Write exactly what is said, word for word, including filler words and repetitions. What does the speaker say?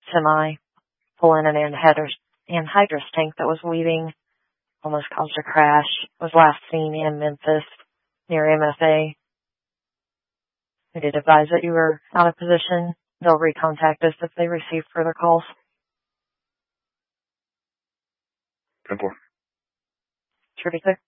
semi pull in an anhydrous, anhydrous tank that was leaving, almost caused a crash. Was last seen in Memphis near M F A. We did advise that you were out of position. They'll recontact us if they receive further calls. ten four. Should be clear.